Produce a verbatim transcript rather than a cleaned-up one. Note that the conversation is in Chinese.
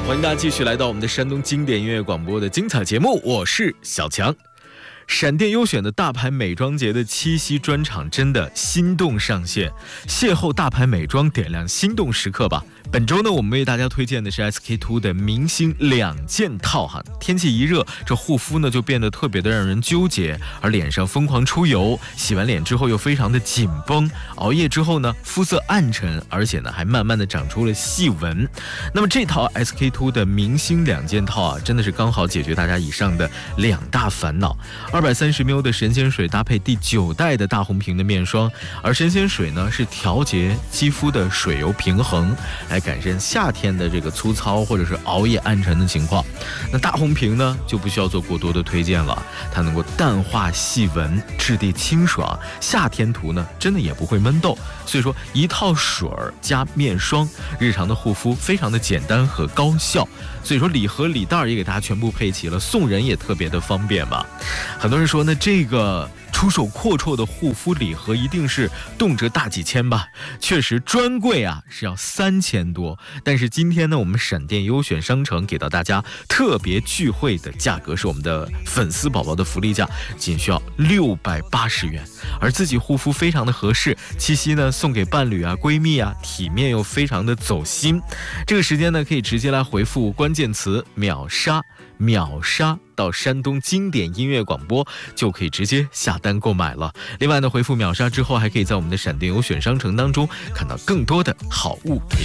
欢迎大家继续来到我们的山东经典音乐广播的精彩节目，我是小强。闪电优选的大牌美妆节的七夕专场真的心动上线，邂逅大牌美妆，点亮心动时刻吧。本周呢，我们为大家推荐的是 S K two 的明星两件套哈。天气一热，这护肤呢就变得特别的让人纠结，而脸上疯狂出油，洗完脸之后又非常的紧绷，熬夜之后呢，肤色暗沉，而且呢还慢慢的长出了细纹。那么这套 S K two 的明星两件套啊，真的是刚好解决大家以上的两大烦恼。二百三十 ml 的神仙水搭配第九代的大红瓶的面霜，而神仙水呢是调节肌肤的水油平衡，来改善夏天的这个粗糙或者是熬夜暗沉的情况。那大红瓶呢就不需要做过多的推荐了，它能够淡化细纹，质地清爽，夏天涂呢真的也不会闷痘。所以说一套水加面霜，日常的护肤非常的简单和高效。所以说礼盒礼袋也给大家全部配齐了，送人也特别的方便吧。很多人说呢，这个出手阔绰的护肤礼盒一定是动辄大几千吧？确实专柜啊是要三千多，但是今天呢，我们闪电优选商城给到大家特别聚会的价格是我们的粉丝宝宝的福利价，仅需要六百八十元，而自己护肤非常的合适，七夕呢送给伴侣啊、闺蜜啊，体面又非常的走心。这个时间呢，可以直接来回复关键词秒杀秒杀到山东经典音乐广播，就可以直接下单购买了。另外呢，回复秒杀之后，还可以在我们的闪电优选商城当中看到更多的好物推荐。